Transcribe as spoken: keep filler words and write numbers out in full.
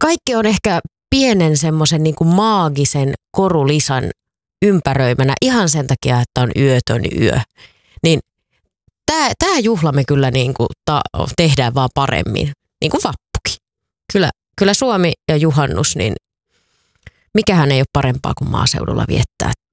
kaikki on ehkä pienen semmoisen niin kuin maagisen korulisan ympäröimänä ihan sen takia, että on yötön yö. Niin tämä, tämä juhla me kyllä niin kuin ta- tehdään vaan paremmin, niin kuin vappukin. Kyllä, kyllä Suomi ja juhannus, niin mikähän ei ole parempaa kuin maaseudulla viettää